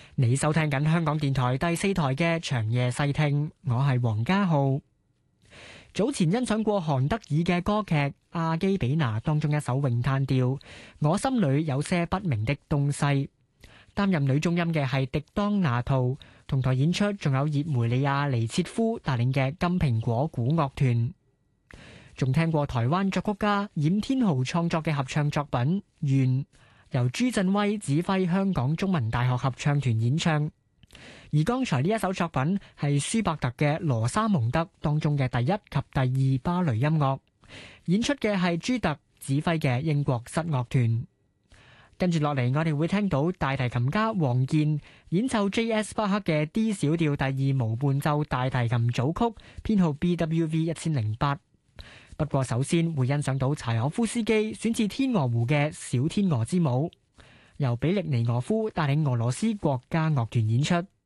你收聽緊香港電台第四台嘅長夜細聽，我係黃家浩。早前欣賞過韓德爾嘅歌劇《阿基比娜》當中一首詠嘆調《我心裏有些不明的東西》，擔任女中音嘅係迪當拿圖，同台演出仲有葉梅利亞尼切夫帶領嘅金蘋果古樂團。仲聽過台灣作曲家冉天豪創作嘅合唱作品《願》，由朱振威指揮香港中文大學合唱團演唱。而剛才呢一首作品係舒伯特嘅《羅莎蒙德》當中嘅第一及第二芭蕾音樂，演出嘅係朱特指揮嘅英國室樂團。跟住落嚟，我哋會聽到大提琴家黃健演奏 J.S. 巴克嘅 D 小調第二無伴奏大提琴組曲，編號 BWV 1008。不過首先會欣賞到柴可夫斯基選自天鵝湖嘅小天鵝之舞，由比利尼俄夫帶領俄羅斯國家樂團演出。